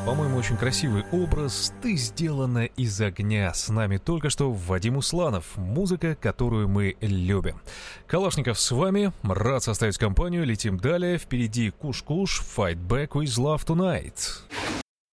По-моему, очень красивый образ. Ты сделана из огня. С нами только что Вадим Усланов. Музыка, которую мы любим. Калашников с вами. Рад составить компанию. Летим далее. Впереди Куш-Куш. Fight Back with Love Tonight.